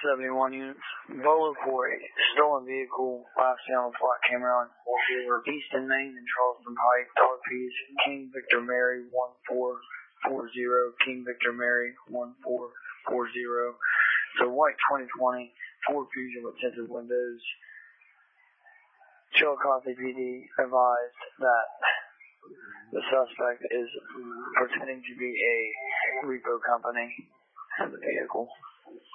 71 units. Bolo Quarry, stolen vehicle, last seen on the flat camera on Easton Main and Charleston Pike. Dog piece, King Victor Mary 1440, King Victor Mary 1440. So white 2020 Ford Fusion with tinted windows. Chillicothe PD advised that the suspect is pretending to be a repo company in the vehicle.